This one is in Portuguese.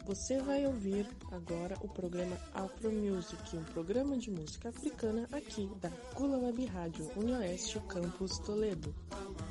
Você vai ouvir agora o programa Afro Music, um programa de música africana aqui da Kula Web Rádio UniOeste Campus Toledo.